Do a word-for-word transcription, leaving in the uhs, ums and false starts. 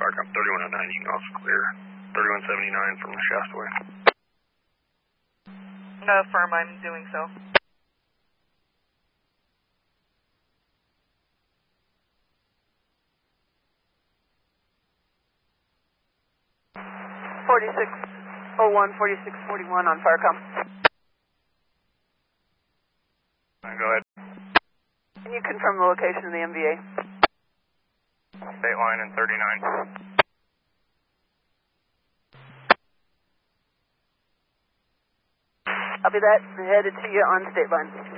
Firecom thirty-one oh nine, you can also clear thirty-one seventy-nine from Shastaway. No, firm, I'm doing so. forty-six oh one, forty-six forty-one on Firecom. Go ahead. Can you confirm the location of the M V A? State line and thirty-nine. Copy that. Headed to you on state line.